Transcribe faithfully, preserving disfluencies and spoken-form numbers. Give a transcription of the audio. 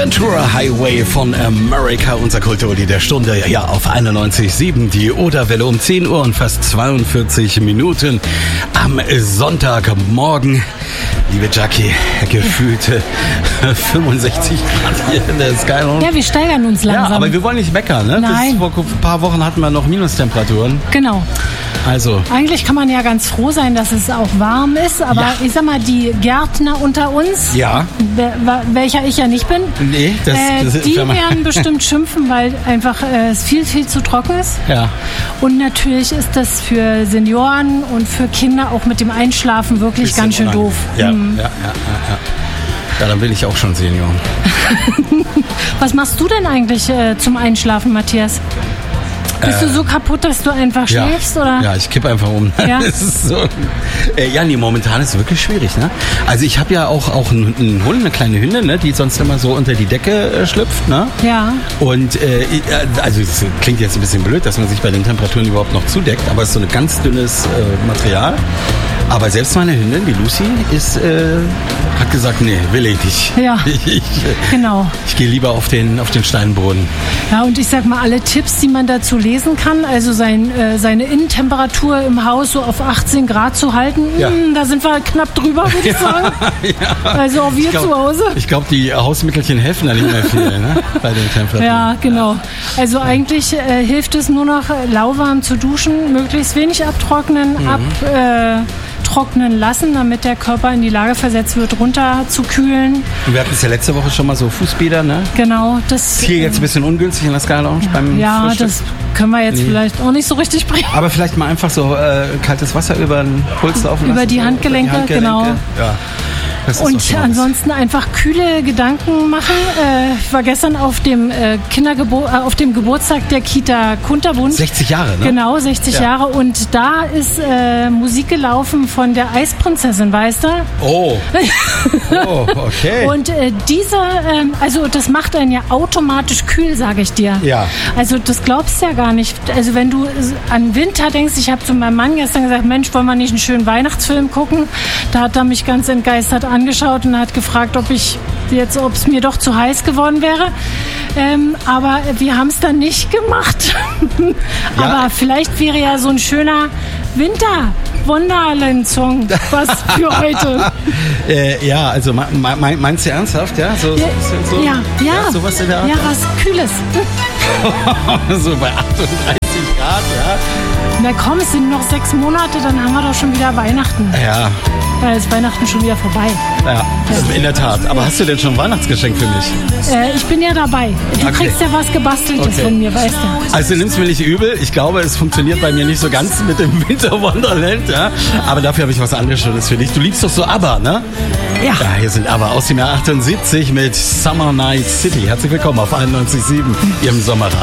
Ventura Highway von America, unser Kulturlied der Stunde, ja, auf einundneunzig Komma sieben, die Oderwelle um zehn Uhr und fast zweiundvierzig Minuten am Sonntagmorgen. Liebe Jackie, gefühlte fünfundsechzig Grad hier in der Sky Lounge. Ja, wir steigern uns langsam. Ja, aber wir wollen nicht meckern, ne? Nein. Bis vor ein paar Wochen hatten wir noch Minustemperaturen. Genau. Also. Eigentlich kann man ja ganz froh sein, dass es auch warm ist, aber ja. Ich sag mal, die Gärtner unter uns, ja. welcher ich ja nicht bin, nee, das, äh, das die werden bestimmt schimpfen, weil einfach äh, es viel, viel zu trocken ist. Ja. Und natürlich ist das für Senioren und für Kinder auch mit dem Einschlafen wirklich Bisschen ganz schön unangenehm. doof. Ja, hm. ja, ja, ja, ja. Ja, dann will ich auch schon Senioren. Was machst du denn eigentlich äh, zum Einschlafen, Matthias? Bist du so kaputt, dass du einfach ja, schläfst, oder? Ja, ich kippe einfach um. Ja? Das ist so, äh, ja, nee, momentan ist es wirklich schwierig, ne? Also ich habe ja auch, auch einen, einen Hund, eine kleine Hündin, ne, die sonst immer so unter die Decke äh, schlüpft, ne? Ja. Und äh, also es klingt jetzt ein bisschen blöd, dass man sich bei den Temperaturen überhaupt noch zudeckt, aber es ist so ein ganz dünnes äh, Material. Aber selbst meine Hündin, die Lucy, ist, äh, hat gesagt, nee, will ich nicht. Ja, ich, ich, genau. Ich gehe lieber auf den, auf den Steinboden. Ja, und ich sag mal, alle Tipps, die man dazu lesen kann, also sein, äh, seine Innentemperatur im Haus so auf achtzehn Grad zu halten, ja. mh, da sind wir knapp drüber, würde ich sagen. Ja. Also auch wir glaub, zu Hause. Ich glaube, die Hausmittelchen helfen da nicht mehr viel, ne? Bei den Temperaturen. Ja, genau. Also eigentlich äh, hilft es nur noch, äh, lauwarm zu duschen, möglichst wenig abtrocknen, mhm. ab... Äh, trocknen lassen, damit der Körper in die Lage versetzt wird, runter zu kühlen. Und wir hatten es ja letzte Woche schon mal so Fußbäder, ne? Genau. Das ist hier jetzt ein bisschen ungünstig in der Sky Lounge ja, beim Ja, Frühstück. Das können wir jetzt nee. vielleicht auch nicht so richtig bringen. Aber vielleicht mal einfach so äh, kaltes Wasser über den Puls laufen lassen. Über die Handgelenke, über die Handgelenke. Genau. Ja. Und ansonsten einfach kühle Gedanken machen. Äh, ich war gestern auf dem äh, Kindergebur- äh, auf dem Geburtstag der Kita Kunterbund. sechzig Jahre, ne? Genau, sechzig ja. Jahre. Und da ist äh, Musik gelaufen von der Eisprinzessin, weißt du? Oh. Oh, okay. Und äh, diese, äh, also das macht einen ja automatisch kühl, sage ich dir. Ja. Also das glaubst du ja gar nicht. Also wenn du an Winter denkst, ich habe zu meinem Mann gestern gesagt, Mensch, wollen wir nicht einen schönen Weihnachtsfilm gucken? Da hat er mich ganz entgeistert angeschaut und hat gefragt, ob ich jetzt, ob es mir doch zu heiß geworden wäre. Ähm, aber wir haben es dann nicht gemacht. Ja. Aber vielleicht wäre ja so ein schöner Winter-Wonderland-Song was für heute. äh, ja, also mein, meinst du ernsthaft? Ja, so, ja, so, ja, ja, ja, sowas in der Art? Ja, was Kühles. So bei achtunddreißig Grad, ja. Na komm, es sind noch sechs Monate, dann haben wir doch schon wieder Weihnachten. Ja. Da ist Weihnachten schon wieder vorbei. Ja, ja. In der Tat. Aber hast du denn schon ein Weihnachtsgeschenk für mich? Äh, ich bin ja dabei. Du okay. kriegst ja was Gebasteltes okay. von mir, weißt du. Also nimm's mir nicht übel. Ich glaube, es funktioniert bei mir nicht so ganz mit dem Winter Wonderland. Ja? Aber dafür habe ich was anderes Schönes für dich. Du liebst doch so ABBA, ne? Ja. Ja, hier sind ABBA aus dem Jahr achtundsiebzig mit Summer Night City. Herzlich willkommen auf einundneunzig Komma sieben, Ihrem Sommerrad.